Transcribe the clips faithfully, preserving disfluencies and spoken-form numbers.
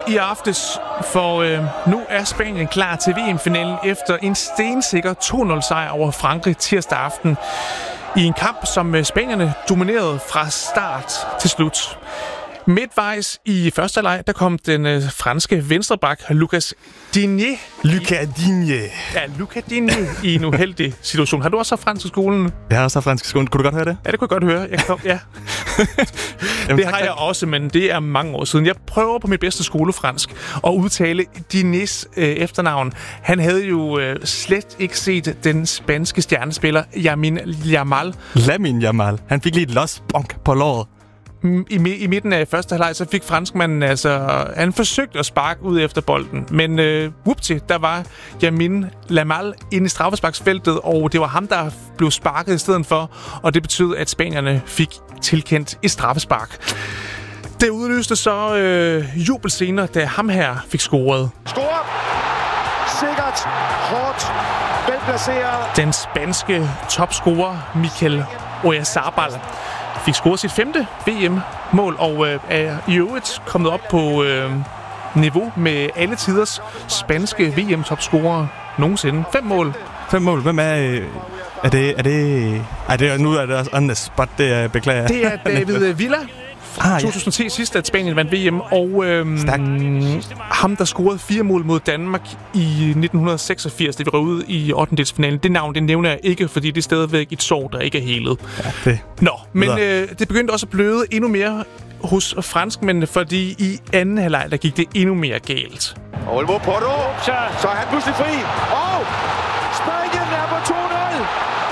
i aftes, for øh, nu er Spanien klar til V M-finalen efter en stensikker to nul sejr over Frankrig tirsdag aften i en kamp, som øh, spanierne dominerede fra start til slut. Midtvejs i første halvleg, der kom den øh, franske venstreback Lucas Digne. Lucas Digne. Ja, Lucas Digne i en uheldig situation. Har du også haft fransk i skolen? Jeg har også haft fransk i skolen. Kunne du godt høre det? Ja, det kunne jeg godt høre. Jeg kom, ja. Jamen, det tak, har jeg tak. også, men det er mange år siden. Jeg prøver på mit bedste skolefransk at udtale Dignes øh, efternavn. Han havde jo øh, slet ikke set den spanske stjernespiller Yamin Yamal. Lamin Yamal. Han fik lige et los bonk på låret. I, I midten af første halvleg, så fik franskmanden altså... Han forsøgte at sparke ud efter bolden, men øh, whoopty, der var Yamin Yamal inde i straffesparksfeltet, og det var ham, der blev sparket i stedet for, og det betød, at spanierne fik tilkendt et straffespark. Det udløste så øh, jubelscener, da ham her fik scoret. Score! Sikkert, hårdt, velplaceret. Den spanske topscorer, Mikel Oyarzabal, fik scoret sit femte V M-mål, og øh, er i øvrigt kommet op på øh, niveau med alle tiders spanske V M-topscorer nogensinde. Fem mål. Fem mål. Hvem er... Øh, er det... Er det... Ej, det er, nu er det også on the spot, det er beklager. Det er David Villa. Ah, to tusind og ti ja. sidst, at Spanien vandt V M, og øhm, ham, der scorede fire mål mod Danmark i nitten seksogfirs, det vi røg ud i ottendedelsfinalen. Det navn, det nævner jeg ikke, fordi det er stadigvæk et sår, der ikke er helet. Ja, det. Nå, men øh, det begyndte også at bløde endnu mere hos franskmændene, fordi i anden halvleg, der gik det endnu mere galt. Og Olmo Porto, så er han pludselig fri, og Spanien er på to nul.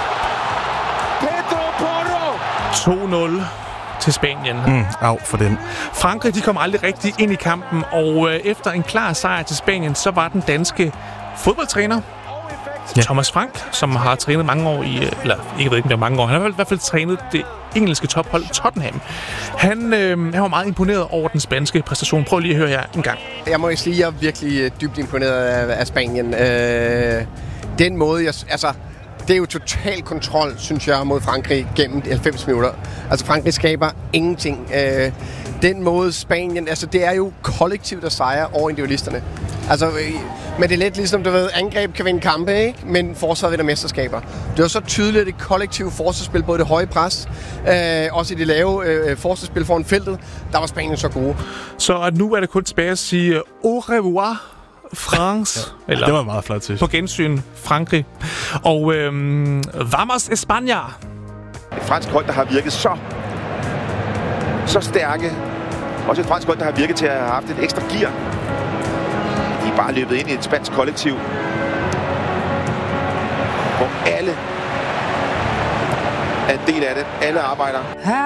Pedro Porto. to nul til Spanien. Mm, au for den. Frankrig, de kom aldrig rigtig ind i kampen, og øh, efter en klar sejr til Spanien, så var den danske fodboldtræner, ja. Thomas Frank, som har trænet mange år i, eller ikke ved ikke, om det er mange år, han har i hvert fald trænet det engelske tophold Tottenham. Han, øh, han var meget imponeret over den spanske præstation. Prøv lige at høre her en gang. Jeg må sige, at jeg er virkelig dybt imponeret af, af Spanien. Øh, den måde, jeg, altså... Det er jo total kontrol, synes jeg, mod Frankrig gennem halvfems minutter. Altså, Frankrig skaber ingenting. Øh, den måde Spanien... Altså, det er jo kollektivt at sejre over individualisterne. Altså, men det er lidt ligesom, du ved, angreb kan vinde kampe, ikke? Men forsvar vinder mesterskaber. Det var så tydeligt, at det kollektive forsvarsspil, både det høje pres, øh, også i det lave øh, forsvarsspil foran feltet, der var Spanien så gode. Så at nu er det kun tilbage at sige au revoir, France. Ja, eller det var meget flot, synes jeg. På gensyn, Frankrig. Og øhm, Vamos España. Et fransk hold, der har virket så, så stærke. Også et fransk hold, der har virket til at have haft et ekstra gear. De er bare løbet ind i et spansk kollektiv, hvor alle er en del af det. Alle arbejder.